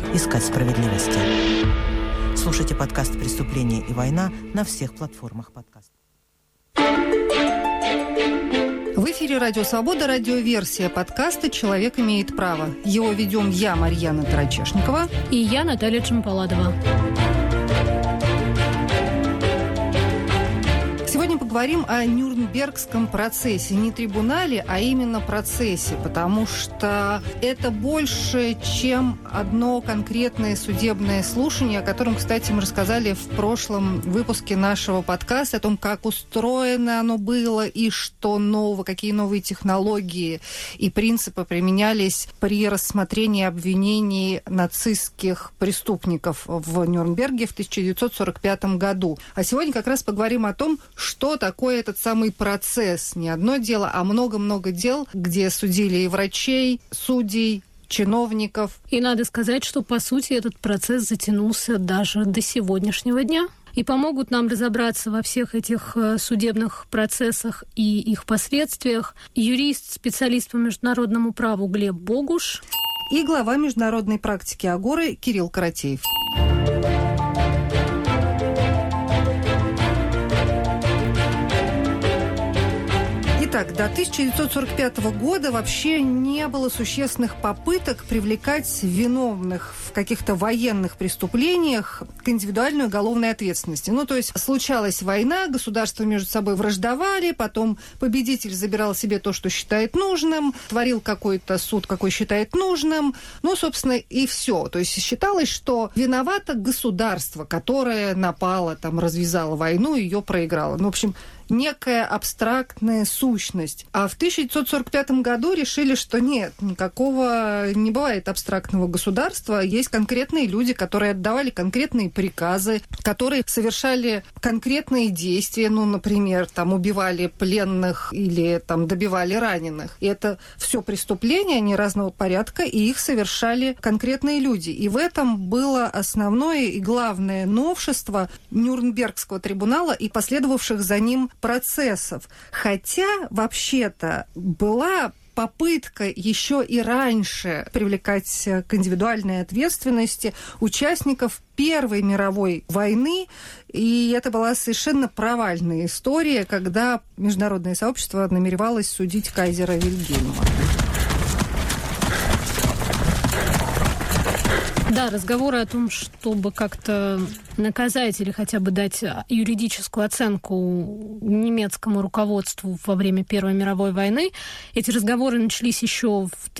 искать справедливости. Слушайте подкаст «Преступление и война» на всех платформах подкастов. В эфире «Радио Свобода», радиоверсия подкаста «Человек имеет право». Его ведем я, Марьяна Тарачешникова. И я, Наталья Чемпаладова. Сегодня поговорим о Нюрнбергском процессе. Не трибунале, а именно процессе, потому что это больше, чем одно конкретное судебное слушание, о котором, кстати, мы рассказали в прошлом выпуске нашего подкаста, о том, как устроено оно было и что нового, какие новые технологии и принципы применялись при рассмотрении обвинений нацистских преступников в Нюрнберге в 1945 году. А сегодня как раз поговорим о том, что такое этот самый процесс. Не одно дело, а много-много дел, где судили и врачей, судей, чиновников. И надо сказать, что, по сути, этот процесс затянулся даже до сегодняшнего дня. И помогут нам разобраться во всех этих судебных процессах и их последствиях юрист, специалист по международному праву Глеб Богуш и глава международной практики Агоры Кирилл Каратеев. Итак, до 1945 года вообще не было существенных попыток привлекать виновных в каких-то военных преступлениях к индивидуальной уголовной ответственности. Ну, то есть случалась война, государства между собой враждовали, потом победитель забирал себе то, что считает нужным, творил какой-то суд, какой считает нужным, ну, собственно, и все. То есть считалось, что виновато государство, которое напало, там, развязало войну, ее проиграло. Ну, в общем, некая абстрактная сущность. А в 1945 году решили, что нет, никакого не бывает абстрактного государства. Есть конкретные люди, которые отдавали конкретные приказы, которые совершали конкретные действия, ну, например, там, убивали пленных или там, добивали раненых. И это все преступления, они разного порядка, и их совершали конкретные люди. И в этом было основное и главное новшество Нюрнбергского трибунала и последовавших за ним процессов. Хотя, вообще-то, была попытка еще и раньше привлекать к индивидуальной ответственности участников Первой мировой войны, и это была совершенно провальная история, когда международное сообщество намеревалось судить кайзера Вильгельма. Да, разговоры о том, чтобы как-то наказать или хотя бы дать юридическую оценку немецкому руководству во время Первой мировой войны. Эти разговоры начались еще в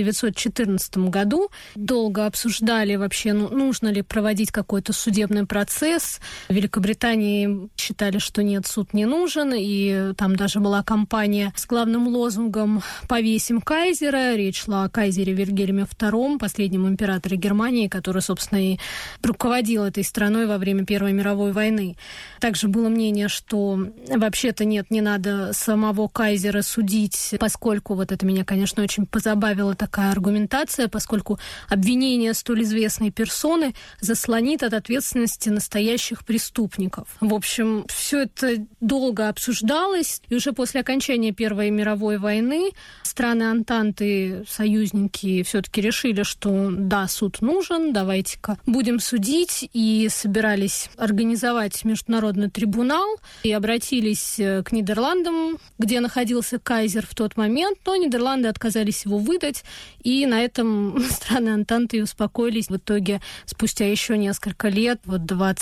1914 году. Долго обсуждали вообще, нужно ли проводить какой-то судебный процесс. В Великобритании считали, что нет, суд не нужен. И там даже была кампания с главным лозунгом «Повесим кайзера». Речь шла о кайзере Вильгельме II, последнем императоре Германии, который, собственно, и руководил этой страной во время Первой мировой войны. Также было мнение, что вообще-то нет, не надо самого кайзера судить, поскольку, вот это меня, конечно, очень позабавила такая аргументация, поскольку обвинение столь известной персоны заслонит от ответственности настоящих преступников. В общем, все это долго обсуждалось, и уже после окончания Первой мировой войны страны Антанты, союзники, все-таки решили, что да, суд нужен, давайте-ка будем судить, и собирались организовать международный трибунал и обратились к Нидерландам, где находился кайзер в тот момент, но Нидерланды отказались его выдать, и на этом страны Антанты и успокоились. В итоге, спустя еще несколько лет, в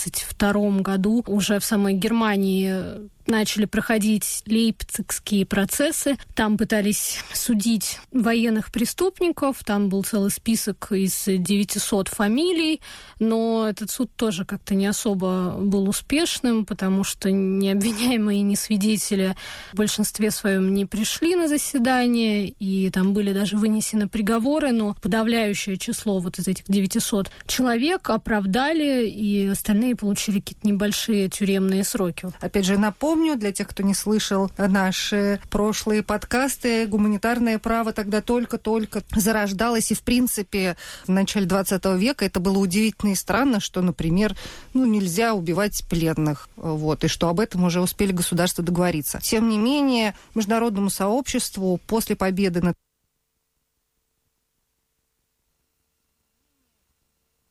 1922 году, уже в самой Германии начали проходить лейпцигские процессы. Там пытались судить военных преступников. Там был целый список из 900 фамилий. Но этот суд тоже как-то не особо был успешным, потому что ни обвиняемые, ни свидетели в большинстве своем не пришли на заседание. И там были даже вынесены приговоры. Но подавляющее число вот из этих 900 человек оправдали, и остальные получили какие-то небольшие тюремные сроки. Опять же, напомню, для тех, кто не слышал наши прошлые подкасты, гуманитарное право тогда только-только зарождалось, и, в принципе, в начале 20 века это было удивительно и странно, что, например, нельзя убивать пленных, и что об этом уже успели государства договориться. Тем не менее, международному сообществу после победы над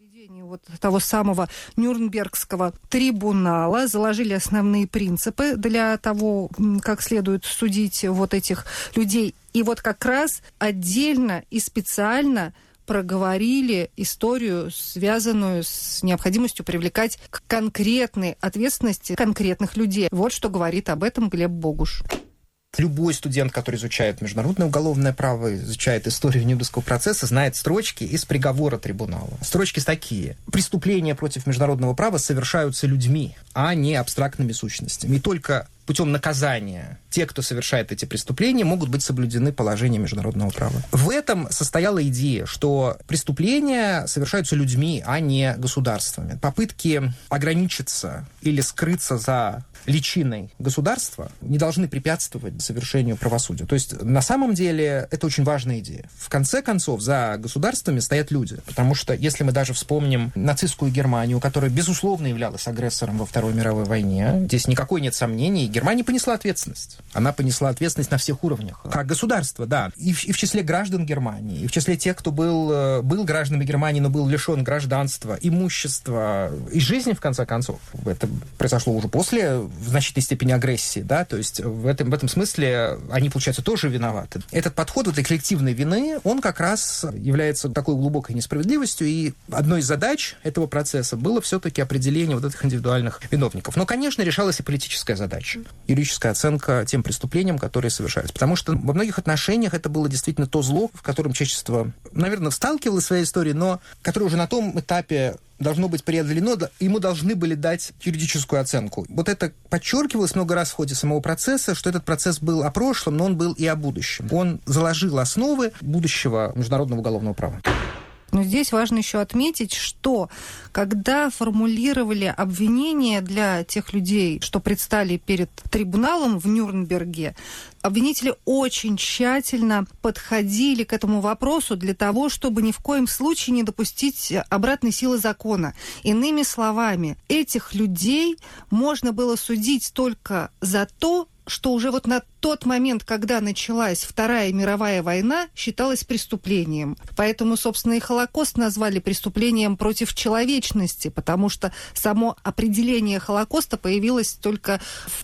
Вот того самого Нюрнбергского трибунала заложили основные принципы для того, как следует судить вот этих людей. И вот как раз отдельно и специально проговорили историю, связанную с необходимостью привлекать к конкретной ответственности конкретных людей. Вот что говорит об этом Глеб Богуш. Любой студент, который изучает международное уголовное право, изучает историю Нюрнбергского процесса, знает строчки из приговора трибунала. Строчки такие. Преступления против международного права совершаются людьми, а не абстрактными сущностями. И только путем наказания те, кто совершает эти преступления, могут быть соблюдены положения международного права. В этом состояла идея, что преступления совершаются людьми, а не государствами. Попытки ограничиться или скрыться за личиной государства не должны препятствовать совершению правосудия. То есть, на самом деле, это очень важная идея. В конце концов, за государствами стоят люди. Потому что, если мы даже вспомним нацистскую Германию, которая, безусловно, являлась агрессором во Второй мировой войне, здесь никакой нет сомнений, Германия понесла ответственность. Она понесла ответственность на всех уровнях. Как государство, да. И в числе граждан Германии, и в числе тех, кто был гражданами Германии, но был лишен гражданства, имущества и жизни, в конце концов. Это произошло уже после в значительной степени агрессии, да, то есть в этом смысле они, получается, тоже виноваты. Этот подход этой коллективной вины, он как раз является такой глубокой несправедливостью, и одной из задач этого процесса было все-таки определение вот этих индивидуальных виновников. Но, конечно, решалась и политическая задача, юридическая оценка тем преступлениям, которые совершались. Потому что во многих отношениях это было действительно то зло, в котором человечество, наверное, сталкивалось в своей истории, но которое уже на том этапе должно быть преодолено, ему должны были дать юридическую оценку. Вот это подчеркивалось много раз в ходе самого процесса, что этот процесс был о прошлом, но он был и о будущем. Он заложил основы будущего международного уголовного права. Но здесь важно еще отметить, что когда формулировали обвинения для тех людей, что предстали перед трибуналом в Нюрнберге, обвинители очень тщательно подходили к этому вопросу для того, чтобы ни в коем случае не допустить обратной силы закона. Иными словами, этих людей можно было судить только за то, что уже вот на тот момент, когда началась Вторая мировая война, считалось преступлением. Поэтому, собственно, и Холокост назвали преступлением против человечности, потому что само определение Холокоста появилось только в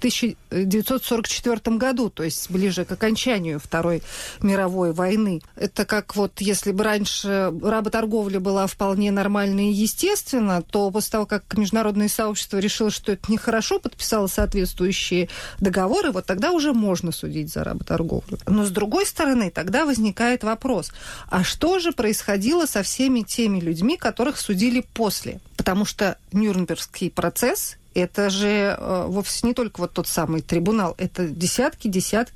1944 году, то есть ближе к окончанию Второй мировой войны. Это как вот если бы раньше работорговля была вполне нормальной и естественна, то после того, как международное сообщество решило, что это нехорошо, подписало соответствующие договоры, вот тогда уже можно судить за работорговлю. Но, с другой стороны, тогда возникает вопрос, а что же происходило со всеми теми людьми, которых судили после? Потому что Нюрнбергский процесс – это же вовсе не только вот тот самый трибунал, это десятки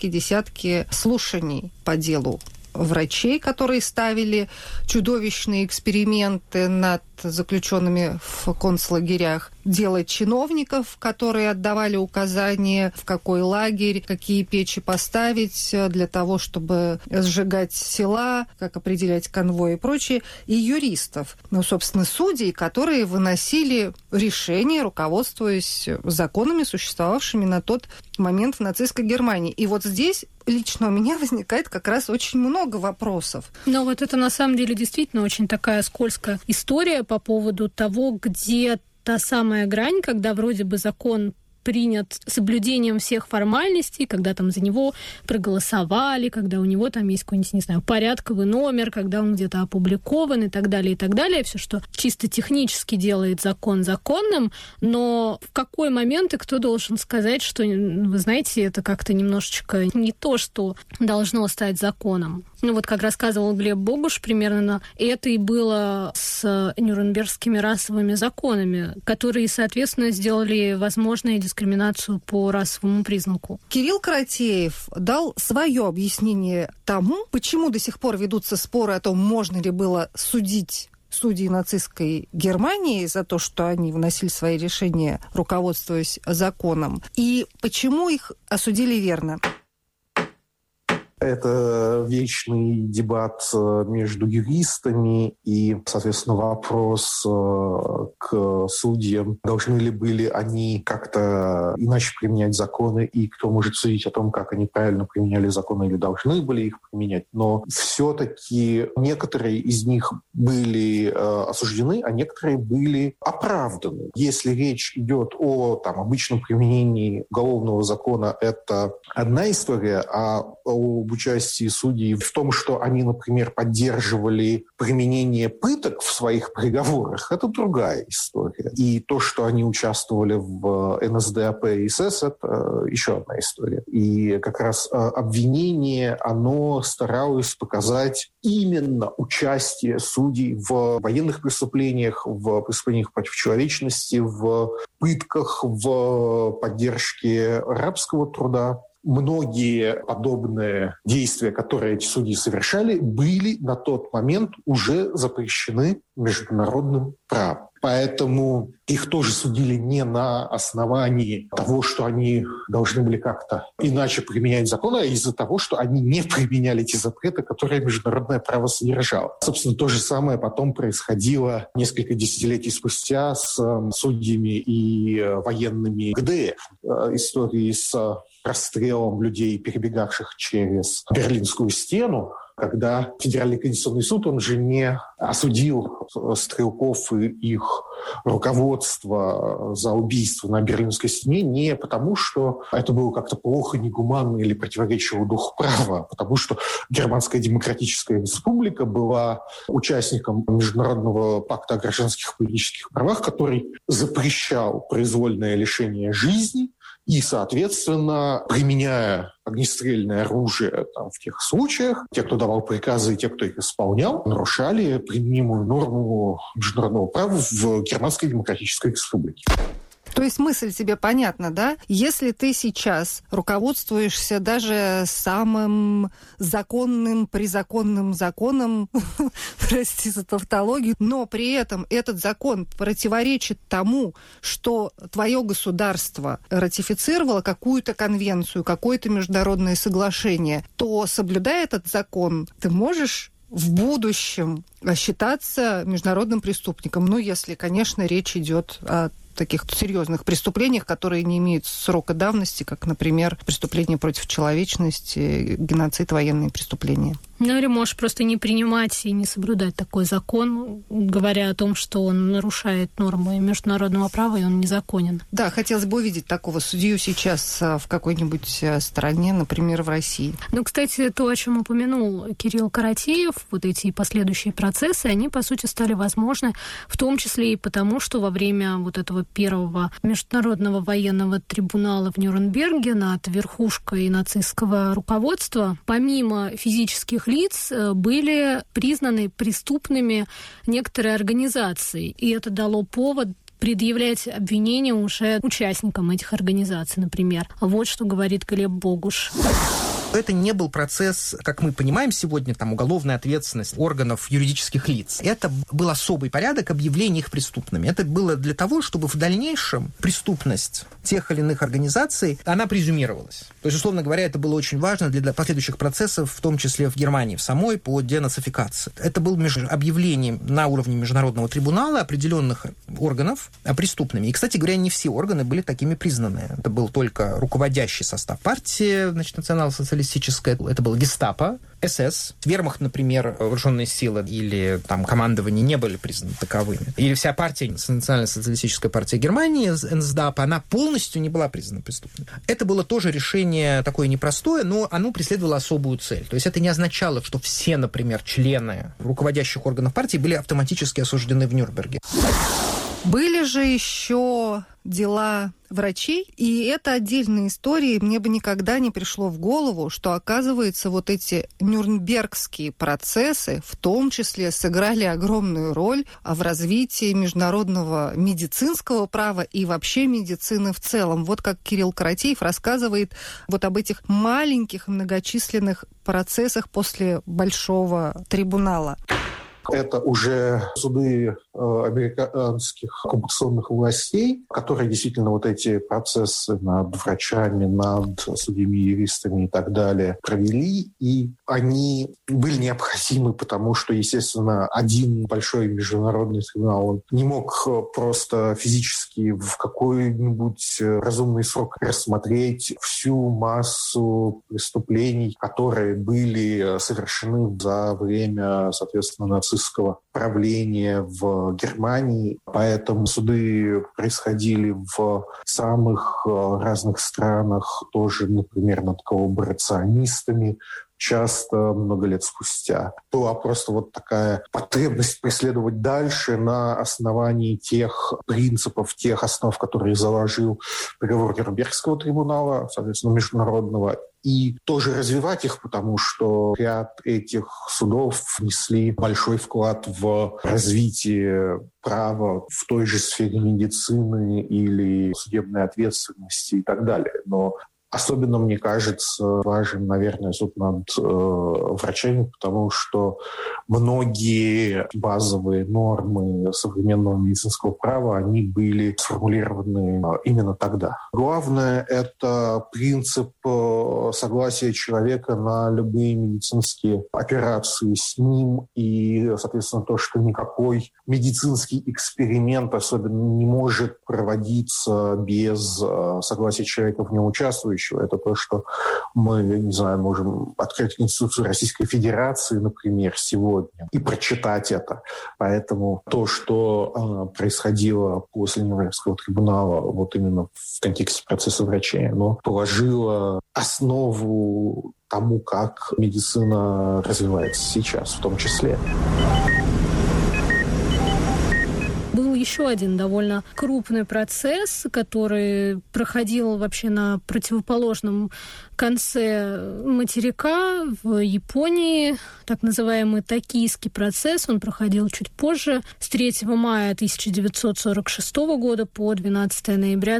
слушаний по делу врачей, которые ставили чудовищные эксперименты над заключенными в концлагерях, дело чиновников, которые отдавали указания, в какой лагерь, какие печи поставить для того, чтобы сжигать села, как определять конвой и прочее, и юристов, собственно, судей, которые выносили решения, руководствуясь законами, существовавшими на тот момент в нацистской Германии. И вот здесь лично у меня возникает как раз очень много вопросов. Но вот это на самом деле действительно очень такая скользкая история по поводу того, где та самая грань, когда вроде бы закон принят с соблюдением всех формальностей, когда там за него проголосовали, когда у него там есть какой-нибудь, не знаю, порядковый номер, когда он где-то опубликован и так далее, все, что чисто технически делает закон законным, но в какой момент и кто должен сказать, что, вы знаете, это как-то немножечко не то, что должно стать законом. Ну вот, как рассказывал Глеб Богуш, примерно это и было с нюрнбергскими расовыми законами, которые, соответственно, сделали возможной дискриминацию по расовому признаку. Кирилл Каратеев дал свое объяснение тому, почему до сих пор ведутся споры о том, можно ли было судить судей нацистской Германии за то, что они выносили свои решения, руководствуясь законом, и почему их осудили верно. Это вечный дебат между юристами и, соответственно, вопрос к судьям. Должны ли были они как-то иначе применять законы, и кто может судить о том, как они правильно применяли законы или должны были их применять. Но все-таки некоторые из них были осуждены, а некоторые были оправданы. Если речь идет о обычном применении уголовного закона, это одна история, а об участии судей в том, что они, например, поддерживали применение пыток в своих приговорах, это другая история. И то, что они участвовали в НСДАП и СС, это еще одна история. И как раз обвинение, оно старалось показать именно участие судей в военных преступлениях, в преступлениях против человечности, в пытках, в поддержке рабского труда. Многие подобные действия, которые эти судьи совершали, были на тот момент уже запрещены международным правом. Поэтому их тоже судили не на основании того, что они должны были как-то иначе применять законы, а из-за того, что они не применяли те запреты, которые международное право содержало. Собственно, то же самое потом происходило несколько десятилетий спустя с судьями и военными ГДР. Истории с расстрелом людей, перебегавших через Берлинскую стену, когда Федеральный конституционный суд, он же не осудил стрелков и их руководство за убийство на Берлинской стене не потому, что это было как-то плохо, негуманно или противоречило духу права, а потому что Германская Демократическая Республика была участником Международного пакта о гражданских и политических правах, который запрещал произвольное лишение жизни, и, соответственно, применяя огнестрельное оружие в тех случаях, те, кто давал приказы, и те, кто их исполнял, нарушали применимую норму международного права в Германской Демократической Республике. То есть мысль тебе понятна, да? Если ты сейчас руководствуешься даже самым законным, призаконным законом, прости за тавтологию, но при этом этот закон противоречит тому, что твое государство ратифицировало какую-то конвенцию, какое-то международное соглашение, то, соблюдая этот закон, ты можешь в будущем считаться международным преступником. Ну, если, конечно, речь идет о таких серьезных преступлениях, которые не имеют срока давности, как, например, преступления против человечности, геноцид, военные преступления. Ну, или можешь просто не принимать и не соблюдать такой закон, говоря о том, что он нарушает нормы международного права, и он незаконен. Да, хотелось бы увидеть такого судью сейчас в какой-нибудь стране, например, в России. Ну, кстати, то, о чем упомянул Кирилл Каратеев, вот эти последующие процессы, они, по сути, стали возможны, в том числе и потому, что во время вот этого первого международного военного трибунала в Нюрнберге над верхушкой нацистского руководства, помимо физических лиц, были признаны преступными некоторые организации. И это дало повод предъявлять обвинения уже участникам этих организаций, например. Вот что говорит Глеб Богуш. Это не был процесс, как мы понимаем сегодня, уголовная ответственность органов юридических лиц. Это был особый порядок объявления их преступными. Это было для того, чтобы в дальнейшем преступность тех или иных организаций, она презюмировалась. То есть, условно говоря, это было очень важно для последующих процессов, в том числе в Германии, в самой, по денацификации. Это было объявление на уровне международного трибунала определенных органов преступными. И, кстати говоря, не все органы были такими признаны. Это был только руководящий состав партии, национал-социалистической. Это было гестапо, СС, вермахт, например, вооруженные силы или командование не были признаны таковыми. Или вся партия, Национально-социалистическая партия Германии, НСДАП, она полностью не была признана преступной. Это было тоже решение такое непростое, но оно преследовало особую цель. То есть это не означало, что все, например, члены руководящих органов партии были автоматически осуждены в Нюрнберге. Были же еще дела врачей, и это отдельная история. Мне бы никогда не пришло в голову, что, оказывается, вот эти нюрнбергские процессы в том числе сыграли огромную роль в развитии международного медицинского права и вообще медицины в целом. Вот как Кирилл Каратеев рассказывает вот об этих маленьких многочисленных процессах после Большого трибунала. Это уже суды американских оккупационных властей, которые действительно вот эти процессы над врачами, над судьями, юристами и так далее провели, и они были необходимы, потому что, естественно, один большой международный трибунал он не мог просто физически в какой-нибудь разумный срок рассмотреть всю массу преступлений, которые были совершены за время, соответственно, нацистского правления в Германии. Поэтому суды происходили в самых разных странах, тоже, например, над коллаборационистами, часто много лет спустя. Была просто вот такая потребность преследовать дальше на основании тех принципов, тех основ, которые заложил приговор Нюрнбергского трибунала, соответственно, международного, и тоже развивать их, потому что ряд этих судов внесли большой вклад в развитие права в той же сфере медицины или судебной ответственности и так далее. Но особенно, мне кажется, важен, наверное, суд над врачами, потому что многие базовые нормы современного медицинского права, они были сформулированы именно тогда. Главное – это принцип согласия человека на любые медицинские операции с ним и, соответственно, то, что никакой медицинский эксперимент особенно не может проводиться без согласия человека в нем участвующего. Это то, что мы, не знаю, можем открыть Конституцию Российской Федерации, например, сегодня и прочитать это. Поэтому то, что происходило после Нюрнбергского трибунала, вот именно в контексте процесса врачей, оно положило основу тому, как медицина развивается сейчас, в том числе. Был еще один довольно крупный процесс, который проходил вообще на противоположном конце материка в Японии, так называемый Токийский процесс. Он проходил чуть позже, с 3 мая 1946 года по 12 ноября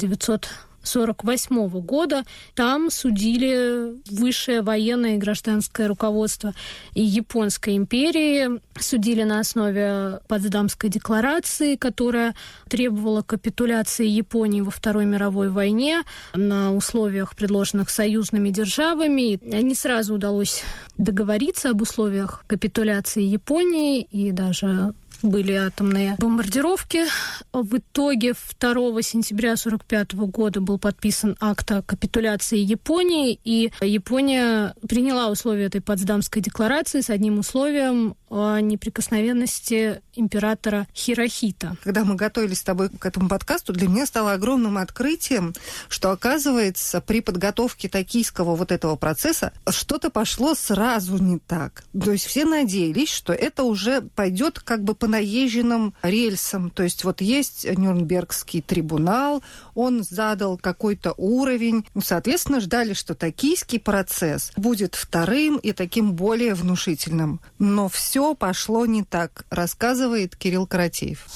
1948 года. Там судили высшее военное и гражданское руководство и Японской империи. Судили на основе Потсдамской декларации, которая требовала капитуляции Японии во Второй мировой войне на условиях, предложенных союзными державами. Не сразу удалось договориться об условиях капитуляции Японии, и даже были атомные бомбардировки. В итоге 2 сентября 1945 года был подписан акт о капитуляции Японии, и Япония приняла условия этой Потсдамской декларации с одним условием о неприкосновенности императора Хирохита. Когда мы готовились с тобой к этому подкасту, для меня стало огромным открытием, что, оказывается, при подготовке токийского вот этого процесса что-то пошло сразу не так. То есть все надеялись, что это уже пойдет как бы по наезженным рельсам. То есть вот есть Нюрнбергский трибунал, он задал какой-то уровень. Соответственно, ждали, что токийский процесс будет вторым и таким более внушительным. Но все пошло не так, рассказывает Кирилл Каратеев.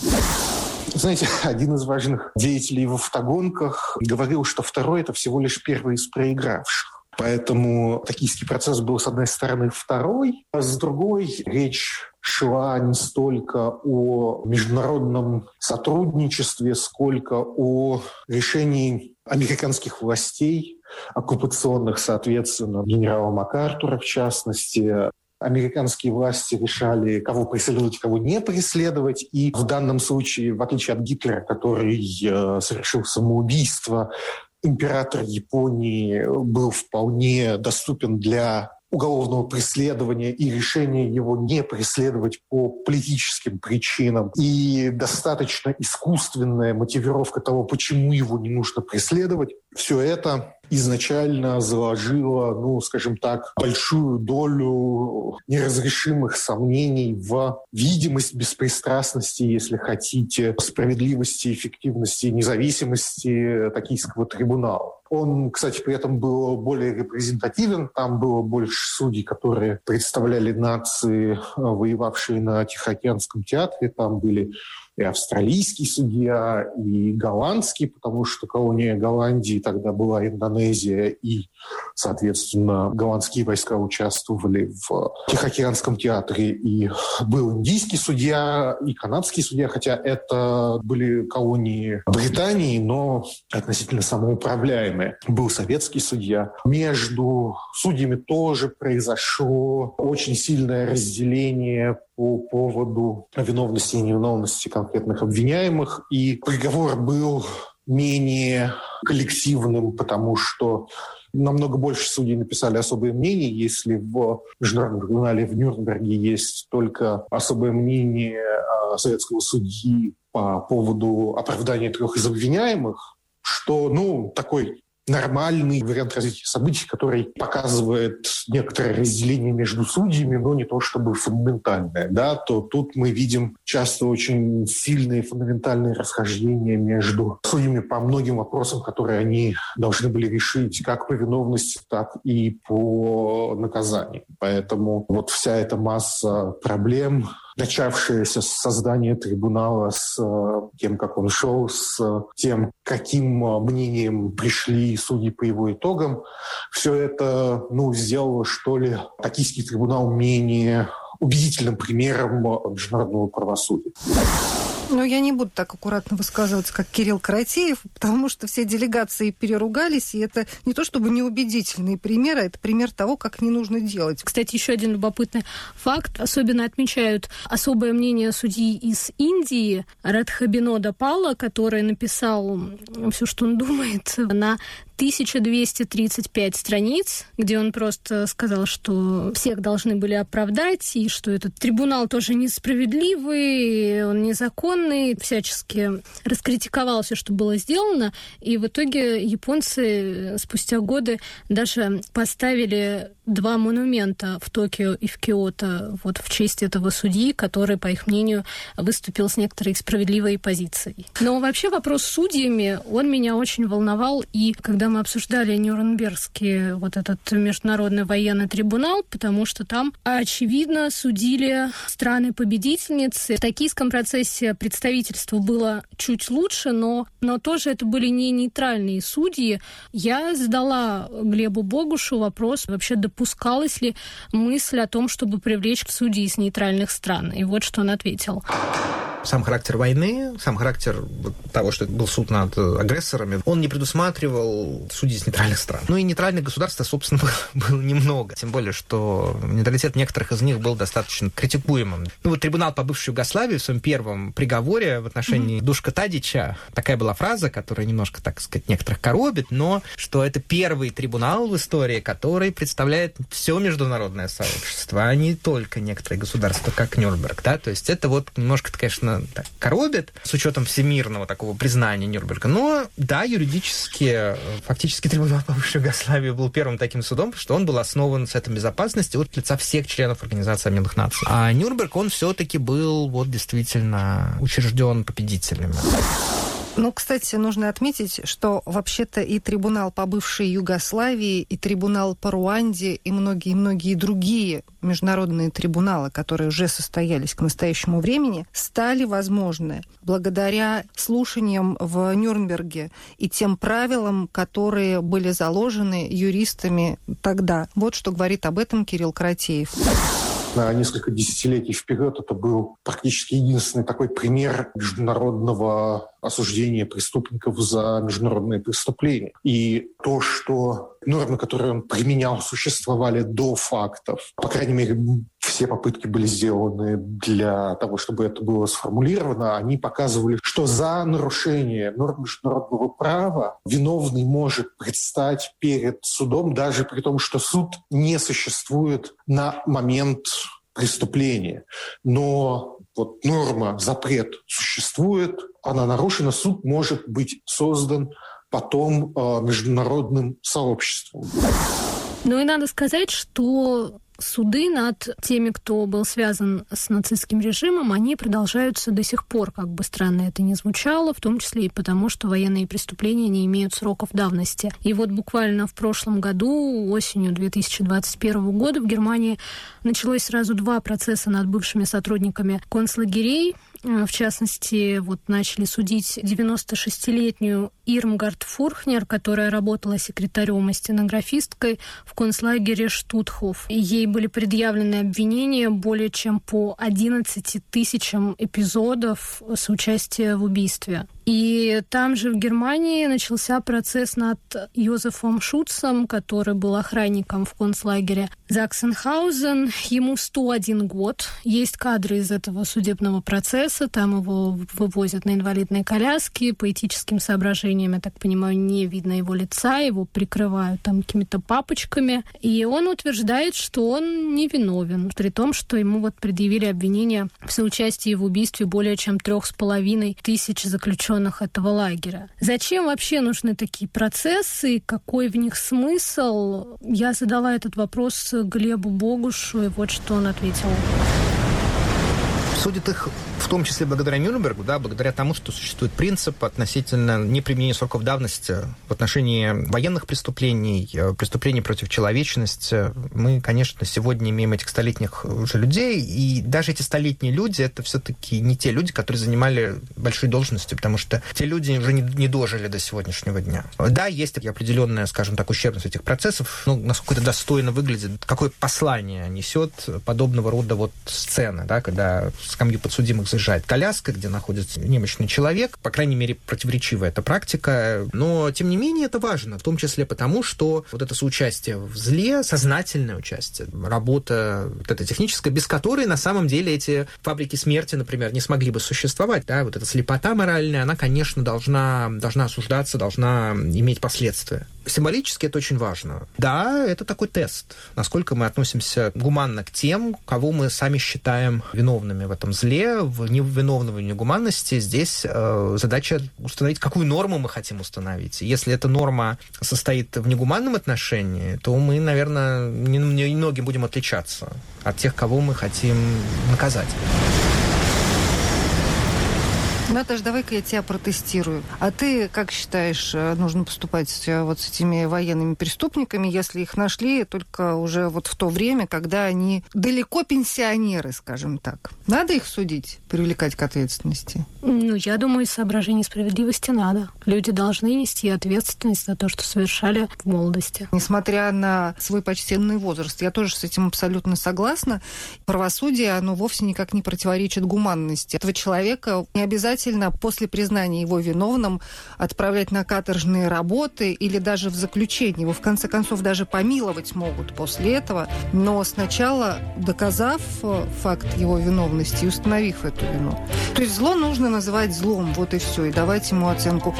Знаете, один из важных деятелей в автогонках говорил, что второй – это всего лишь первый из проигравших. Поэтому токийский процесс был, с одной стороны, второй, а с другой речь шла не столько о международном сотрудничестве, сколько о решении американских властей, оккупационных, соответственно, генерала МакАртура в частности. Американские власти решали, кого преследовать, кого не преследовать. И в данном случае, в отличие от Гитлера, который совершил самоубийство, император Японии был вполне доступен для уголовного преследования и решения его не преследовать по политическим причинам. И достаточно искусственная мотивировка того, почему его не нужно преследовать, все это изначально заложило, скажем так, большую долю неразрешимых сомнений в видимость беспристрастности, если хотите, справедливости, эффективности, независимости Токийского трибунала. Он, кстати, при этом был более репрезентативен. Там было больше судей, которые представляли нации, воевавшие на Тихоокеанском театре. Там были и австралийский судья, и голландский, потому что колония Голландии тогда была Индонезия, и, соответственно, голландские войска участвовали в Тихоокеанском театре, и был индийский судья, и канадский судья, хотя это были колонии Британии, но относительно самоуправляемые. Был советский судья. Между судьями тоже произошло очень сильное разделение по поводу виновности и невиновности конкретных обвиняемых, и приговор был менее коллективным, потому что намного больше судей написали особое мнение. Если в Международном трибунале в Нюрнберге есть только особое мнение советского судьи по поводу оправдания 3 из обвиняемых, что, такой нормальный вариант развития событий, который показывает некоторое разделение между судьями, но не то чтобы фундаментальное, то тут мы видим часто очень сильные фундаментальные расхождения между судьями по многим вопросам, которые они должны были решить как по виновности, так и по наказанию. Поэтому вот вся эта масса проблем, начавшееся с создания трибунала, с тем, как он шел, с тем, каким мнением пришли судьи по его итогам, все это, сделало, что ли, Токийский трибунал менее убедительным примером международного правосудия. Но я не буду так аккуратно высказываться, как Кирилл Каратеев, потому что все делегации переругались, и это не то чтобы неубедительные примеры, это пример того, как не нужно делать. Кстати, еще один любопытный факт. Особенно отмечают особое мнение судьи из Индии Радхабинода Пала, который написал все, что он думает, на 1235 страниц, где он просто сказал, что всех должны были оправдать, и что этот трибунал тоже несправедливый, он незаконный, всячески раскритиковал все, что было сделано, и в итоге японцы спустя годы даже поставили 2 монумента в Токио и в Киото в честь этого судьи, который, по их мнению, выступил с некоторой справедливой позицией. Но вообще вопрос с судьями, он меня очень волновал, и когда мы обсуждали Нюрнбергский этот международный военный трибунал, потому что там, очевидно, судили страны-победительницы. В токийском процессе представительство было чуть лучше, но тоже это были не нейтральные судьи. Я задала Глебу Богушу вопрос, вообще допускалась ли мысль о том, чтобы привлечь судей из нейтральных стран. И вот что он ответил. Сам характер войны, сам характер того, что это был суд над агрессорами, он не предусматривал судей из нейтральных стран. И нейтральных государств, собственно, было немного. Тем более, что нейтралитет некоторых из них был достаточно критикуемым. Трибунал по бывшей Югославии в своем первом приговоре в отношении Душка Тадича, такая была фраза, которая немножко, так сказать, некоторых коробит, но что это первый трибунал в истории, который представляет все международное сообщество, а не только некоторые государства, как Нюрнберг. То есть это немножко, конечно, так коробит с учетом всемирного такого признания Нюрнберга. Но, да, юридически, фактически трибунал по бывшей Югославии был первым таким судом, что он был основан Советом Безопасности от лица всех членов Организации Объединенных Наций. А Нюрнберг, он все-таки был действительно учрежден победителями. Кстати, нужно отметить, что вообще-то и трибунал по бывшей Югославии, и трибунал по Руанде, и многие-многие другие международные трибуналы, которые уже состоялись к настоящему времени, стали возможны благодаря слушаниям в Нюрнберге и тем правилам, которые были заложены юристами тогда. Вот что говорит об этом Кирилл Каратеев. На несколько десятилетий вперед это был практически единственный такой пример международного осуждения преступников за международные преступления. И то, что нормы, которые он применял, существовали до фактов, по крайней мере, все попытки были сделаны для того, чтобы это было сформулировано, они показывали, что за нарушение норм международного права виновный может предстать перед судом, даже при том, что суд не существует на момент преступления. Но норма, запрет существует, она нарушена, суд может быть создан потом международным сообществом. И надо сказать, что суды над теми, кто был связан с нацистским режимом, они продолжаются до сих пор, как бы странно это ни звучало, в том числе и потому, что военные преступления не имеют сроков давности. И буквально в прошлом году, осенью 2021 года, в Германии началось сразу 2 процесса над бывшими сотрудниками концлагерей. В частности, вот начали судить 96-летнюю Ирмгард Фурхнер, которая работала секретарем и стенографисткой в концлагере Штутхоф. Ей были предъявлены обвинения более чем по 11 тысячам эпизодов соучастия в убийстве. И там же в Германии начался процесс над Йозефом Шуцем, который был охранником в концлагере Заксенхаузен. Ему 101 год. Есть кадры из этого судебного процесса. Там его вывозят на инвалидной коляске. По этическим соображениям, я так понимаю, не видно его лица. Его прикрывают там какими-то папочками. И он утверждает, что он невиновен. При том, что ему вот предъявили обвинение в соучастии в убийстве более чем 3500 заключенных этого лагеря. Зачем вообще нужны такие процессы? Какой в них смысл? Я задала этот вопрос Глебу Богушу, и вот что он ответил. Судят их в том числе благодаря Нюрнбергу, да, благодаря тому, что существует принцип относительно неприменения сроков давности в отношении военных преступлений, преступлений против человечности. Мы, конечно, сегодня имеем этих столетних уже людей, и даже эти столетние люди — это все-таки не те люди, которые занимали большие должности, потому что те люди уже не дожили до сегодняшнего дня. Да, есть определенная, скажем так, ущербность этих процессов, но насколько это достойно выглядит, какое послание несет подобного рода вот сцена, да, когда в скамью подсудимых заезжает коляска, где находится немощный человек. По крайней мере, противоречивая эта практика. Но, тем не менее, это важно. В том числе потому, что вот это соучастие в зле, сознательное участие, работа вот эта техническая, без которой, на самом деле, эти фабрики смерти, например, не смогли бы существовать. Да? Вот эта слепота моральная, она, конечно, должна осуждаться, должна иметь последствия. Символически это очень важно. Да, это такой тест. Насколько мы относимся гуманно к тем, кого мы сами считаем виновными в этом зле, в невиновной негуманности. Здесь задача установить, какую норму мы хотим установить. Если эта норма состоит в негуманном отношении, то мы, наверное, немногим будем отличаться от тех, кого мы хотим наказать. Наташ, давай-ка я тебя протестирую. А ты как считаешь, нужно поступать вот с этими военными преступниками, если их нашли только уже вот в то время, когда они далеко пенсионеры, скажем так? Надо их судить, привлекать к ответственности? Ну, я думаю, из соображений справедливости надо. Люди должны нести ответственность за то, что совершали в молодости. Несмотря на свой почтенный возраст, я тоже с этим абсолютно согласна. Правосудие, оно вовсе никак не противоречит гуманности. Этого человека не обязательно после признания его виновным отправлять на каторжные работы или даже в заключение. Его, в конце концов, даже помиловать могут после этого. Но сначала доказав факт его виновности и установив эту вину. То есть зло нужно называть злом, вот и все, и давать ему оценку.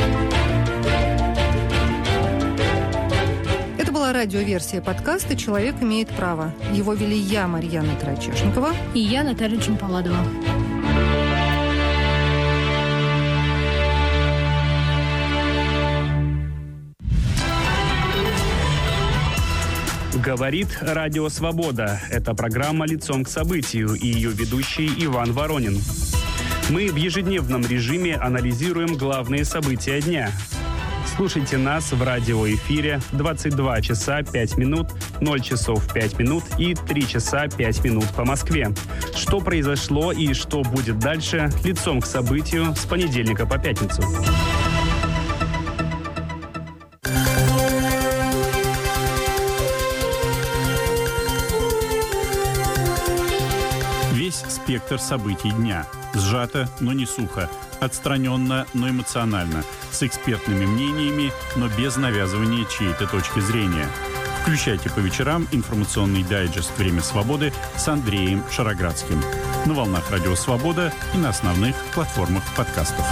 Это была радиоверсия подкаста «Человек имеет право». Его вели я, Марьяна Тарачешникова. И я, Наталья Джампаладова. Говорит Радио Свобода. Это программа «Лицом к событию» и ее ведущий Иван Воронин. Мы в ежедневном режиме анализируем главные события дня. Слушайте нас в радиоэфире 22 часа 5 минут, 0 часов 5 минут и 3 часа 5 минут по Москве. Что произошло и что будет дальше, лицом к событию с понедельника по пятницу. Весь спектр событий дня. Сжато, но не сухо. Отстраненно, но эмоционально. С экспертными мнениями, но без навязывания чьей-то точки зрения. Включайте по вечерам информационный дайджест «Время свободы» с Андреем Шароградским. На волнах Радио Свобода и на основных платформах подкастов.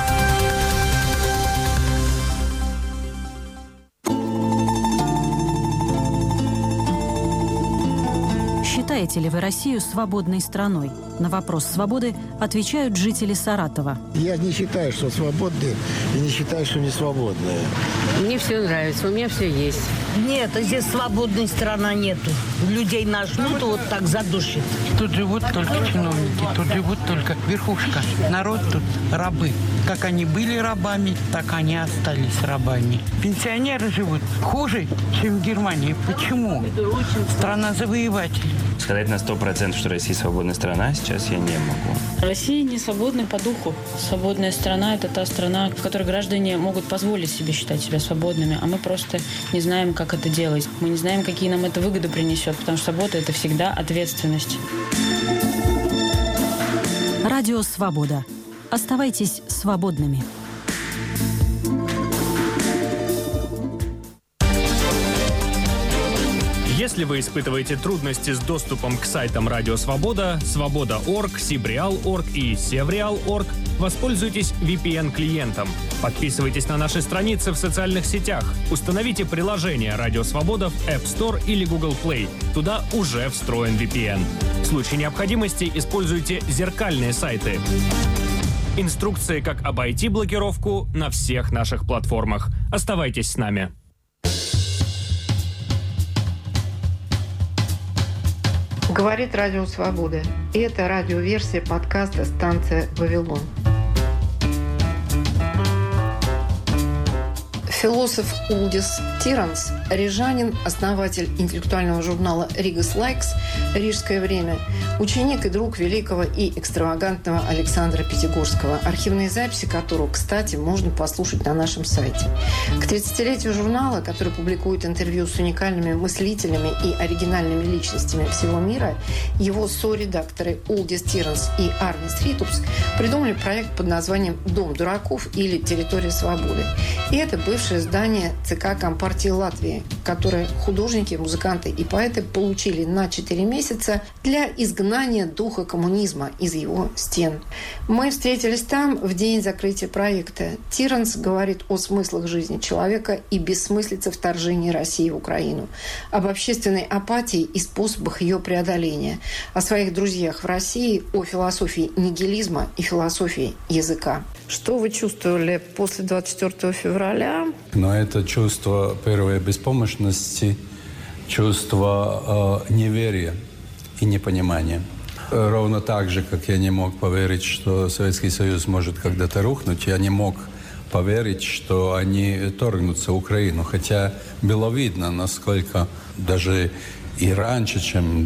Считаете ли вы Россию свободной страной? На вопрос свободы отвечают жители Саратова. Я не считаю, что свободные, и не считаю, что не свободные. Мне все нравится, у меня все есть. Нет, здесь свободной страны нету. Людей нажмут, вот так задушит. Тут живут только чиновники, тут живут только верхушка. Народ тут рабы. Как они были рабами, так они остались рабами. Пенсионеры живут хуже, чем в Германии. Почему? Страна завоевателей. Сказать на 100%, что Россия свободная страна, сейчас я не могу. Россия не свободна по духу. Свободная страна – это та страна, в которой граждане могут позволить себе считать себя свободными, а мы просто не знаем, как это делать. Мы не знаем, какие нам это выгоды принесет, потому что свобода – это всегда ответственность. Радио «Свобода». Оставайтесь свободными. Если вы испытываете трудности с доступом к сайтам Радио Свобода, Свобода.орг, Сибреал.орг и Севреал.орг, воспользуйтесь VPN-клиентом. Подписывайтесь на наши страницы в социальных сетях. Установите приложение Радио Свобода в App Store или Google Play. Туда уже встроен VPN. В случае необходимости используйте зеркальные сайты. Инструкции, как обойти блокировку, на всех наших платформах. Оставайтесь с нами. Говорит Радио Свобода. И это радиоверсия подкаста «Станция Вавилон». Философ Улдис Тиранс, рижанин, основатель интеллектуального журнала «Ригас Лайкс», «Рижское время», ученик и друг великого и экстравагантного Александра Пятигорского, архивные записи которого, кстати, можно послушать на нашем сайте. К 30-летию журнала, который публикует интервью с уникальными мыслителями и оригинальными личностями всего мира, его соредакторы Улдис Тиранс и Арнис Ритупс придумали проект под названием «Дом дураков» или «Территория свободы». И это бывшее здание ЦК Компартии Латвии, которое художники, музыканты и поэты получили на 4 месяца для изгнания духа коммунизма из его стен. Мы встретились там в день закрытия проекта. Тиранс говорит о смыслах жизни человека и бессмыслице вторжения России в Украину, об общественной апатии и способах ее преодоления, о своих друзьях в России, о философии нигилизма и философии языка. Что вы чувствовали после 24 февраля? Но это чувство первой беспомощности, чувство неверия и непонимания. Ровно так же, как я не мог поверить, что Советский Союз может когда-то рухнуть, я не мог поверить, что они торгнутся в Украину. Хотя было видно, насколько даже и раньше, чем в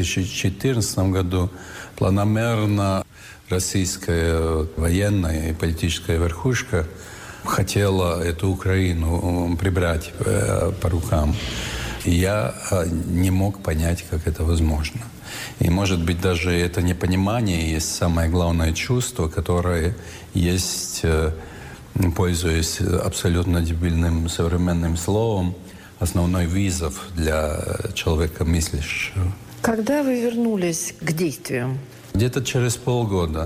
2014 году, планомерно российская военная и политическая верхушка хотела эту Украину прибрать по рукам. И я не мог понять, как это возможно. И, может быть, даже это непонимание есть самое главное чувство, которое есть, пользуясь абсолютно дебильным современным словом, основной вызов для человека мыслящего. Когда вы вернулись к действиям? Где-то через полгода.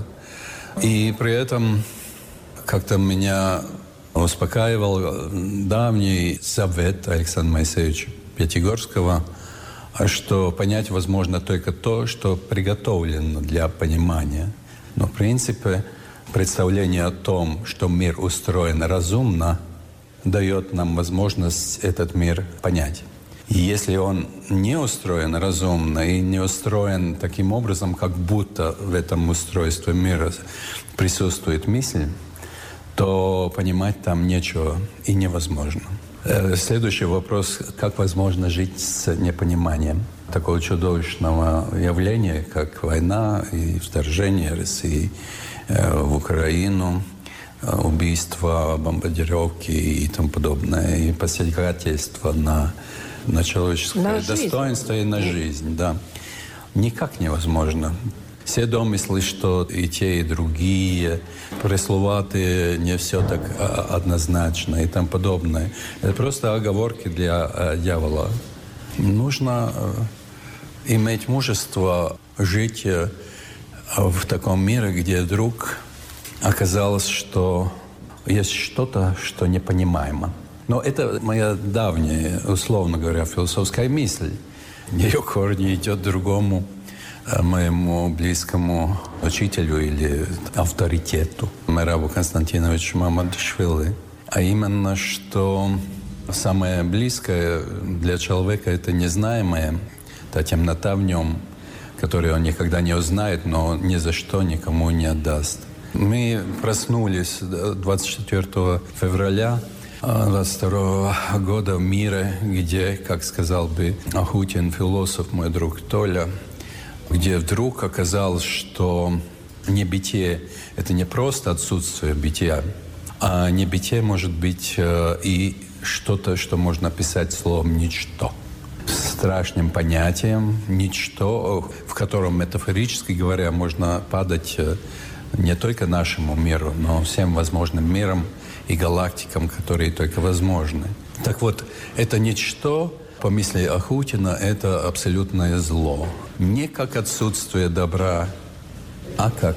И при этом как-то меня успокаивал давний совет Александра Моисеевича Пятигорского, что понять возможно только то, что приготовлено для понимания. Но, в принципе, представление о том, что мир устроен разумно, дает нам возможность этот мир понять. И если он не устроен разумно и не устроен таким образом, как будто в этом устройстве мира присутствует мысль, то понимать там нечего и невозможно. Следующий вопрос: как возможно жить с непониманием такого чудовищного явления, как война и вторжение России в Украину, убийства, бомбардировки и тому подобное, и посягательства на человеческое достоинство и на жизнь. Да. Никак невозможно. Все домыслы, что и те, и другие, пресловутые, не все так однозначно и тому подобное. Это просто оговорки для дьявола. Нужно иметь мужество жить в таком мире, где вдруг оказалось, что есть что-то, что непонимаемо. Но это моя давняя, условно говоря, философская мысль. Ее корни идет другому моему близкому учителю или авторитету Мерабу Константиновичу Мамадышвили. А именно, что самое близкое для человека — это незнаемое, та темнота в нем, которую он никогда не узнает, но ни за что никому не отдаст. Мы проснулись 24 февраля 22 года в мире, где, как сказал бы Ахутин, философ, мой друг Толя, где вдруг оказалось, что небытие – это не просто отсутствие бытия, а небытие может быть и что-то, что можно описать словом «ничто». Страшным понятием «ничто», в котором, метафорически говоря, можно падать не только нашему миру, но всем возможным мирам и галактикам, которые только возможны. Так вот, это ничто, по мысли Ахутина, это абсолютное зло. Не как отсутствие добра, а как,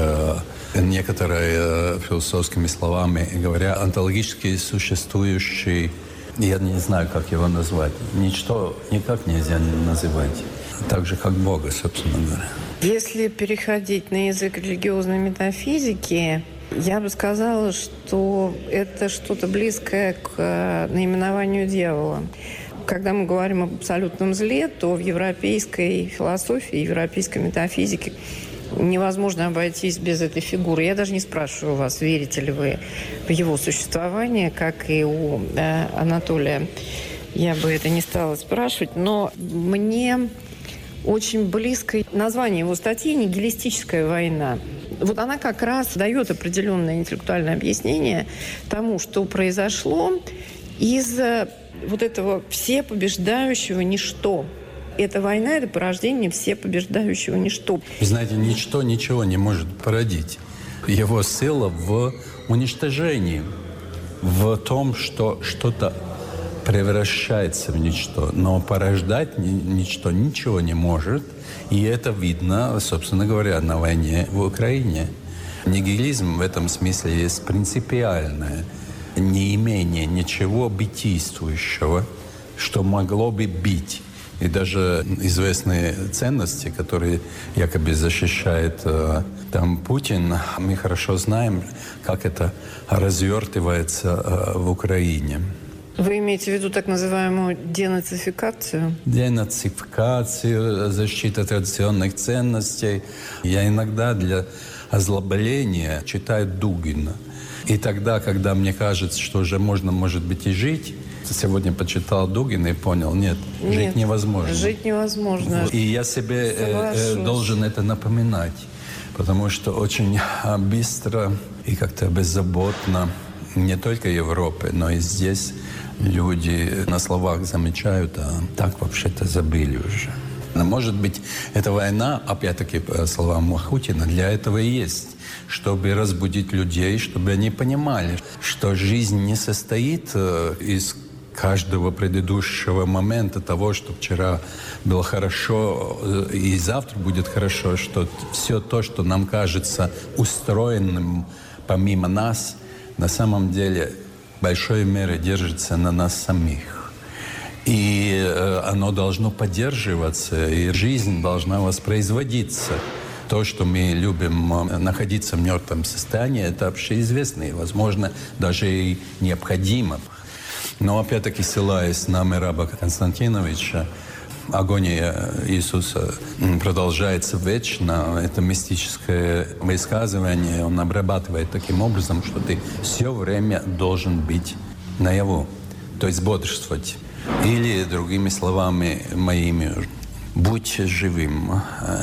некоторые философскими словами говоря, онтологически существующий, я не знаю, как его назвать, ничто никак нельзя называть, так же, как Бога, собственно говоря. Если переходить на язык религиозной метафизики, я бы сказала, что это что-то близкое к наименованию дьявола. Когда мы говорим об абсолютном зле, то в европейской философии, европейской метафизике невозможно обойтись без этой фигуры. Я даже не спрашиваю вас, верите ли вы в его существование, как и у Анатолия. Я бы это не стала спрашивать, но мне очень близко название его статьи «Нигилистическая война». Вот она как раз дает определенное интеллектуальное объяснение тому, что произошло из вот этого всепобеждающего ничто. Эта война – это порождение всепобеждающего ничто. Вы знаете, ничто ничего не может породить. Его сила в уничтожении, в том, что что-то превращается в ничто. Но порождать ничто ничего не может. И это видно, собственно говоря, на войне в Украине. Нигилизм в этом смысле есть принципиальное неимение ничего бытийствующего, что могло бы быть. И даже известные ценности, которые якобы защищает там Путин, мы хорошо знаем, как это развертывается в Украине. Вы имеете в виду так называемую денацификацию? Денацификацию, защита традиционных ценностей. Я иногда для озлобления читаю Дугина. И тогда, когда мне кажется, что уже можно, может быть, и жить, сегодня почитал Дугина и понял, нет, жить невозможно. Жить невозможно. И я себе должен это напоминать, потому что очень быстро и как-то беззаботно не только в Европе, но и здесь люди на словах замечают, а так вообще-то забыли уже. Но, может быть, эта война, опять-таки, по словам Ахутина, для этого и есть, чтобы разбудить людей, чтобы они понимали, что жизнь не состоит из каждого предыдущего момента того, что вчера было хорошо и завтра будет хорошо, что все то, что нам кажется устроенным помимо нас, на самом деле в большой мере держится на нас самих. И оно должно поддерживаться, и жизнь должна воспроизводиться. То, что мы любим находиться в мертвом состоянии, это общеизвестно и, возможно, даже и необходимо. Но, опять-таки, ссылаясь на Мераба Константиновича, агония Иисуса продолжается вечно. Это мистическое высказывание. Он обрабатывает таким образом, что ты все время должен быть наяву, то есть бодрствовать. Или, другими словами моими, будь живым,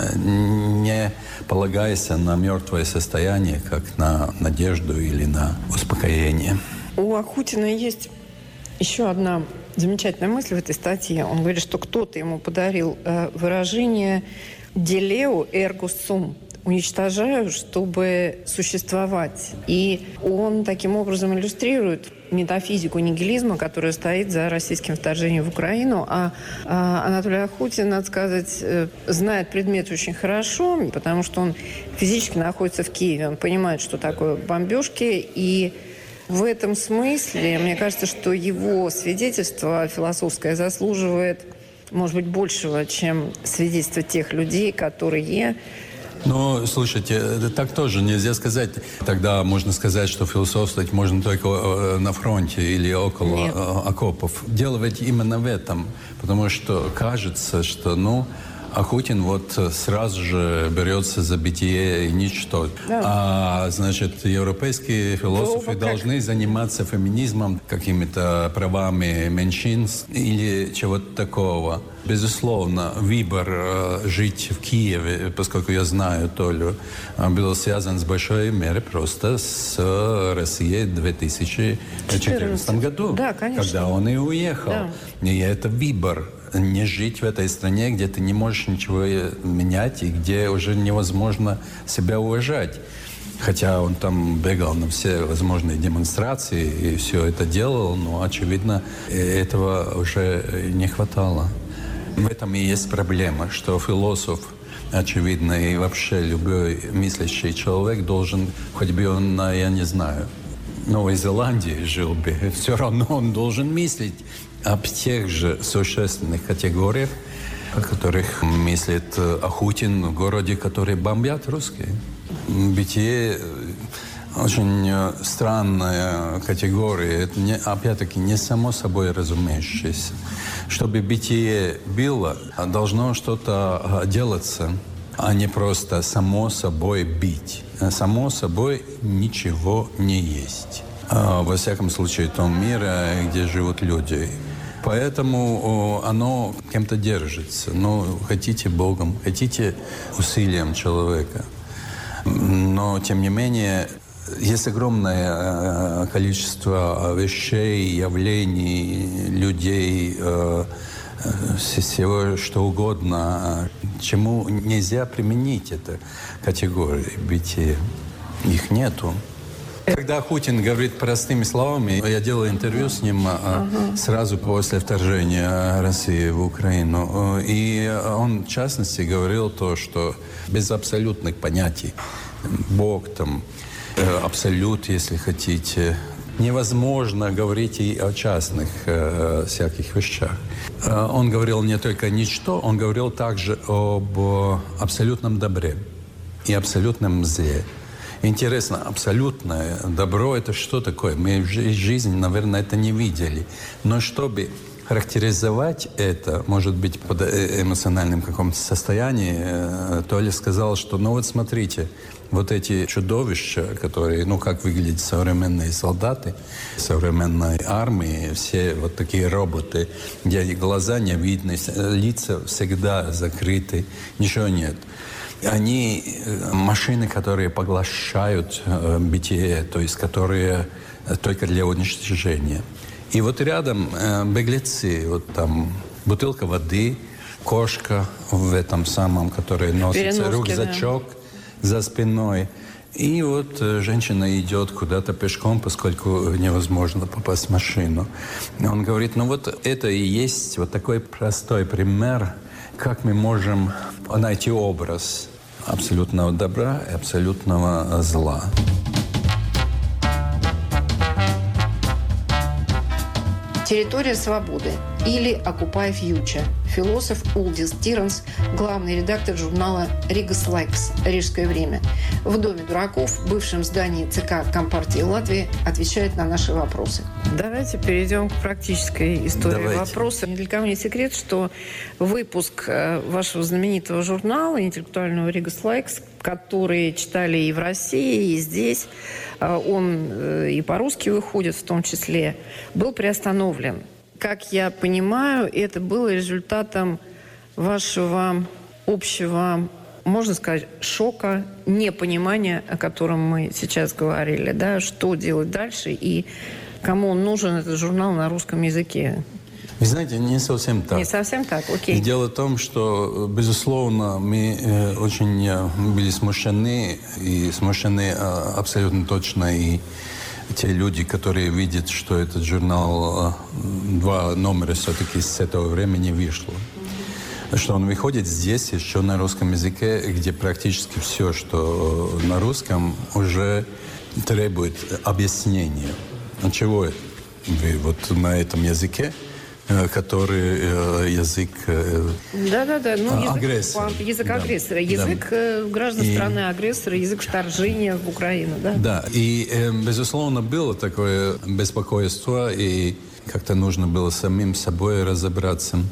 не полагайся на мертвое состояние, как на надежду или на успокоение. У Ахутина есть еще одна замечательная мысль в этой статье. Он говорит, что кто-то ему подарил выражение «делеу эрго сум», уничтожаю, чтобы существовать. И он таким образом иллюстрирует метафизику нигилизма, которая стоит за российским вторжением в Украину. А Анатолий Ахутин, надо сказать, знает предмет очень хорошо, потому что он физически находится в Киеве. Он понимает, что такое бомбежки. И в этом смысле, мне кажется, что его свидетельство философское заслуживает, может быть, большего, чем свидетельство тех людей, которые... Ну, слушайте, так тоже нельзя сказать. Тогда можно сказать, что философствовать можно только на фронте или около окопов. Дело ведь именно в этом. Потому что кажется, что, Ахутин вот сразу же берется за бытие и ничто. Да. А, значит, европейские философы должны заниматься феминизмом, какими-то правами меньшинств или чего-то такого. Безусловно, выбор жить в Киеве, поскольку я знаю Толю, был связан с большой мерой просто с Россией в 2014 году. Да, конечно. Когда он и уехал. Да. И это выбор. Не жить в этой стране, где ты не можешь ничего менять и где уже невозможно себя уважать. Хотя он там бегал на все возможные демонстрации и все это делал, но, очевидно, этого уже не хватало. В этом и есть проблема, что философ, очевидно, и вообще любой мыслящий человек должен, хоть бы он, я не знаю, в Новой Зеландии жил бы, все равно он должен мыслить об тех же существенных категориях, о которых мыслит Ахутин в городе, который бомбят русские. Бытие очень странная категория. Это, опять-таки, не само собой разумеющееся. Чтобы бытие было, должно что-то делаться, а не просто само собой быть. Само собой ничего не есть. Во всяком случае, в том мире, где живут люди. Поэтому оно кем-то держится. Ну, хотите Богом, хотите усилием человека. Но, тем не менее, есть огромное количество вещей, явлений, людей, всего что угодно, чему нельзя применить эту категорию бытия. Их нету. Когда Ахутин говорит простыми словами, я делал интервью с ним сразу после вторжения России в Украину, и он, в частности, говорил то, что без абсолютных понятий, Бог там, абсолют, если хотите, невозможно говорить и о частных всяких вещах. Он говорил не только о ничто, он говорил также об абсолютном добре и абсолютном зле. Интересно, абсолютное добро – это что такое? Мы в жизни, наверное, это не видели. Но чтобы характеризовать это, может быть, под эмоциональным каком-то состоянии, Толя сказал, что, ну вот смотрите, вот эти чудовища, которые, ну, как выглядят современные солдаты, современной армии, все вот такие роботы, где глаза не видны, лица всегда закрыты, ничего нет. Они машины, которые поглощают бытие, то есть которые только для уничтожения. И вот рядом беглецы, вот там бутылка воды, кошка в этом самом, который носится, рюкзачок за спиной. И вот женщина идет куда-то пешком, поскольку невозможно попасть в машину. Он говорит, ну вот это и есть вот такой простой пример, как мы можем найти образ абсолютного добра и абсолютного зла. «Территория свободы» или «Occupy Future». Философ Улдис Тиранс, главный редактор журнала «Ригас Лайкс. Рижское время». В Доме дураков, бывшем здании ЦК Компартии Латвии, отвечает на наши вопросы. Давайте перейдем к практической истории вопроса. Ни для кого не секрет, что выпуск вашего знаменитого журнала интеллектуального «Ригас Лайкс», который читали и в России, и здесь, он и по-русски выходит в том числе, был приостановлен. Как я понимаю, это было результатом вашего общего, можно сказать, шока, непонимания, о котором мы сейчас говорили, да, что делать дальше и кому он нужен, этот журнал на русском языке. Вы знаете, не совсем так. Не совсем так, окей. И дело в том, что, безусловно, мы очень были смущены, и смущены абсолютно точно и те люди, которые видят, что этот журнал, 2 номера все-таки с этого времени вышло. Что он выходит здесь еще на русском языке, где практически все, что на русском, уже требует объяснения. А чего вы вот на этом языке, который язык агрессора. Язык агрессора. Язык граждан страны-агрессора, язык вторжения в Украину. Да, да. И, безусловно, было такое беспокойство, и как-то нужно было самим собой разобраться.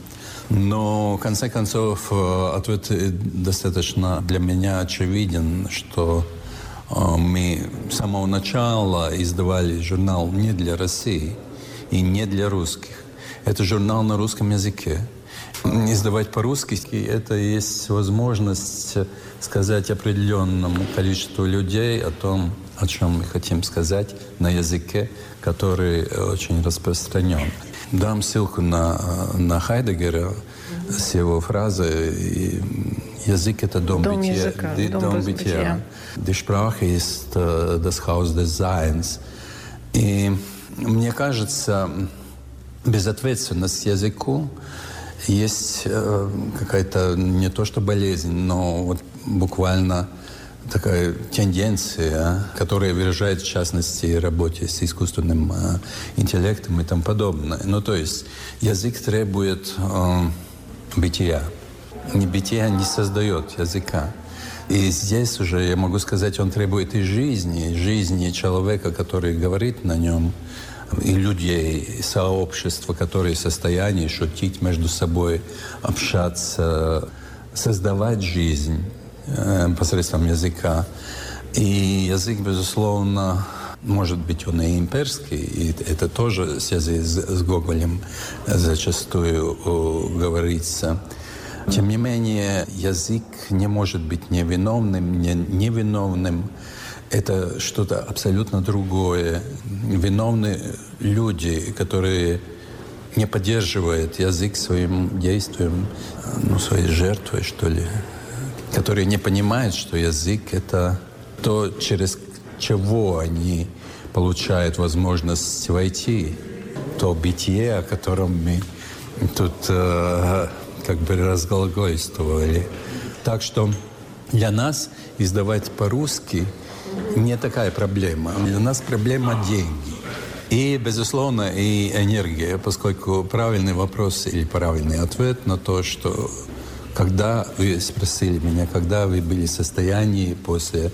Но, в конце концов, ответ достаточно для меня очевиден, что мы с самого начала издавали журнал не для России и не для русских. Это журнал на русском языке. Издавать по-русски – это есть возможность сказать определенному количеству людей о том, о чем мы хотим сказать на языке, который очень распространен. Дам ссылку на Хайдеггера с его фразой «Язык – это дом бытия». Дом бытия. Die Sprache ist das Haus des Seins. И мне кажется, безответственность к языку есть какая-то не то что болезнь, но вот буквально такая тенденция, которая выражает в частности в работе с искусственным интеллектом и тому подобное. Ну, то есть язык требует бытия. Бытия не создает языка. И здесь уже, я могу сказать, он требует и жизни человека, который говорит на нем, и людей, и сообщества, которые в состоянии шутить между собой, общаться, создавать жизнь посредством языка. И язык, безусловно, может быть, он и имперский, и это тоже в связи с Гоголем зачастую говорится. Тем не менее, язык не может быть невиновным. Это что-то абсолютно другое. Виновны люди, которые не поддерживают язык своим действием, своей жертвой, что ли. Которые не понимают, что язык — это то, через чего они получают возможность войти. То бытие, о котором мы тут разглагольствовали. Так что для нас издавать по-русски не такая проблема. Для нас проблема деньги. И, безусловно, и энергия, поскольку правильный вопрос или правильный ответ на то, что когда вы спросили меня, когда вы были в состоянии после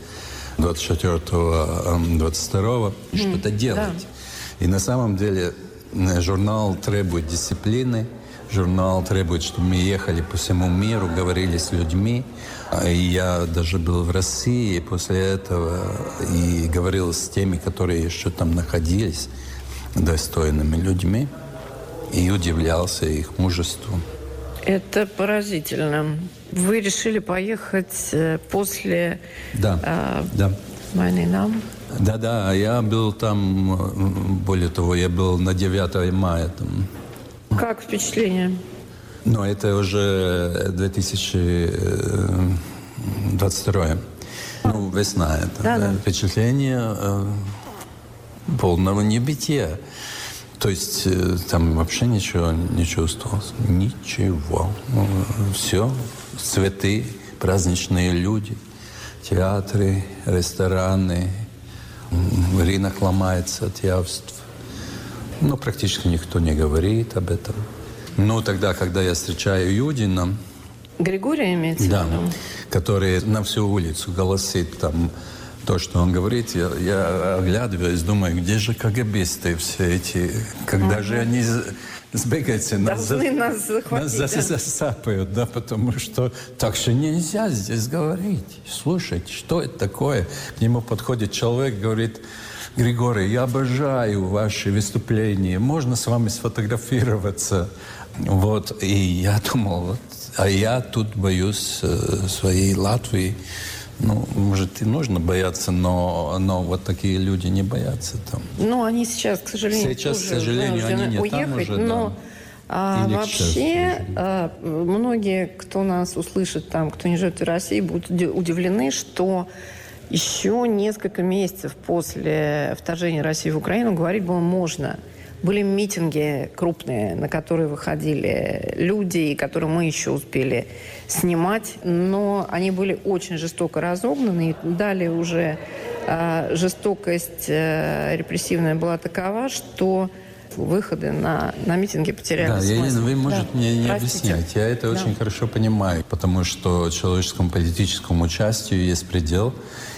24-22 что-то делать. Да. И на самом деле журнал требует дисциплины, журнал требует, чтобы мы ехали по всему миру, говорили с людьми. И я даже был в России после этого и говорил с теми, которые еще там находились, достойными людьми, и удивлялся их мужеству. Это поразительно. Вы решили поехать после войны, да? Да, я был там, более того, я был на 9 мая там. Как впечатление? Это уже 2022. Весна это. Да. Впечатление полного небытия. То есть там вообще ничего не чувствовалось. Ничего. Все. Цветы, праздничные люди, театры, рестораны. Рынок ломается от явств. Практически никто не говорит об этом. Тогда, когда я встречаю Юдина... Григория имеется в виду? Да, который на всю улицу голосит там то, что он говорит. Я оглядываюсь, думаю, где же КГБисты все эти? Когда же они сбегаются, нас засапают, да, потому что так же нельзя здесь говорить. Слушайте, что это такое? К нему подходит человек, говорит: Григорий, я обожаю ваши выступления, можно с вами сфотографироваться? И я думал, а я тут боюсь своей Латвии. Может, и нужно бояться, но вот такие люди не боятся там. Они сейчас, к сожалению, к сожалению, они не уехать, там уже, но вообще многие, кто нас услышит там, кто не живет в России, будут удивлены, что еще несколько месяцев после вторжения России в Украину говорить было можно. Были митинги крупные, на которые выходили люди, и которые мы еще успели снимать, но они были очень жестоко разогнаны, и далее уже жестокость репрессивная была такова, что выходы на митинги потеряли смысл. Вы можете мне не объяснять. Я это очень хорошо понимаю, потому что человеческому политическому участию есть предел.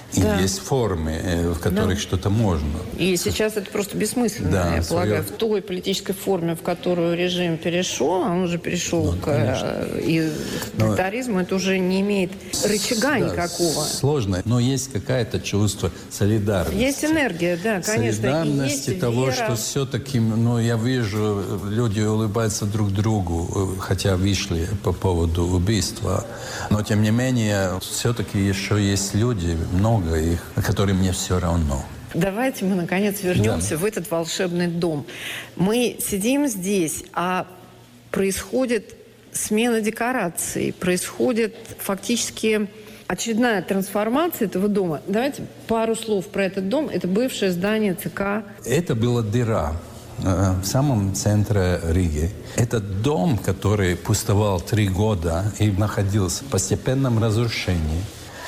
И есть формы, в которых что-то можно. И сейчас это просто бессмысленно, я полагаю. В той политической форме, в которую режим перешел, а он уже перешел к диктаторизму, это уже не имеет рычага никакого. Сложно, но есть какое-то чувство солидарности. Есть энергия, да, конечно. Солидарности того, что все-таки, я вижу, люди улыбаются друг другу, хотя вышли по поводу убийства. Но, тем не менее, все-таки еще есть люди, много их, которым мне все равно. Давайте мы, наконец, вернемся в этот волшебный дом. Мы сидим здесь, а происходит смена декораций, происходит фактически очередная трансформация этого дома. Давайте пару слов про этот дом. Это бывшее здание ЦК. Это была дыра в самом центре Риги. Это дом, который пустовал 3 года и находился в постепенном разрушении.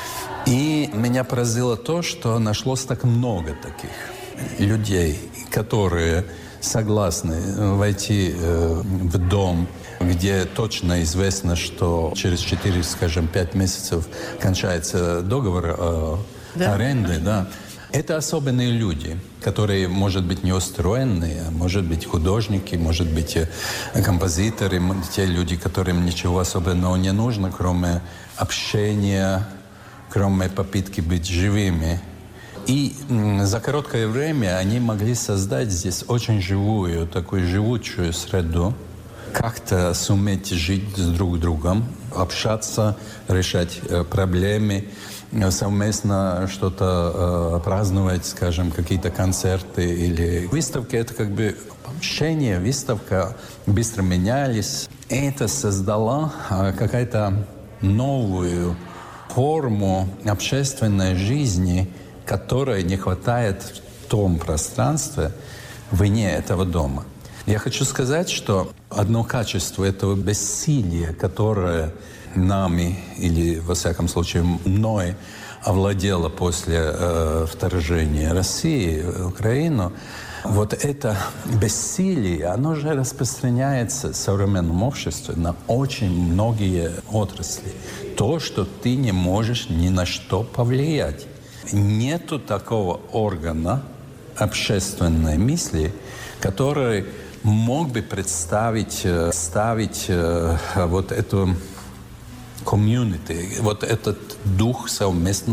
И меня поразило то, что нашлось так много таких людей, которые согласны войти в дом, где точно известно, что через 4, скажем, 5 месяцев кончается договор аренды. Да. Это особенные люди, которые, может быть, не устроенные, может быть, художники, может быть, композиторы, те люди, которым ничего особенного не нужно, кроме общения, кроме попытки быть живыми. И за короткое время они могли создать здесь очень живую, такую живучую среду, как-то суметь жить с друг другом, общаться, решать проблемы, совместно что-то праздновать, скажем, какие-то концерты или выставки. Это как бы общение, выставка, быстро менялись. Это создало какая-то новую форму общественной жизни, которой не хватает в том пространстве вне этого дома. Я хочу сказать, что одно качество этого бессилия, которое нами, или, во всяком случае, мной овладело после вторжения России в Украину, вот это бессилие, оно же распространяется в современном обществе на очень многие отрасли. То, что ты не можешь ни на что повлиять. Нету такого органа общественной мысли, который мог бы представить, ставить вот эту комьюнити, вот этот дух совместного